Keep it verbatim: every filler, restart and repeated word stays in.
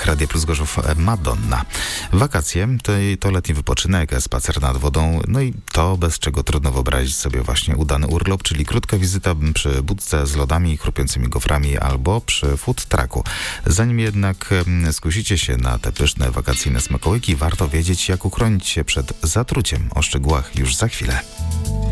słuchaczach Radia Plus Gorzów Madonna. Wakacje to, to letni wypoczynek, spacer nad wodą, no i to, bez czego trudno wyobrazić sobie właśnie udany urlop, czyli krótka wizyta przy budce z lodami, chrupiącymi goframi albo przy food trucku. Zanim jednak skusicie się na te pyszne wakacyjne smakołyki, warto wiedzieć, jak uchronić się przed zatruciem. O szczegółach już za chwilę.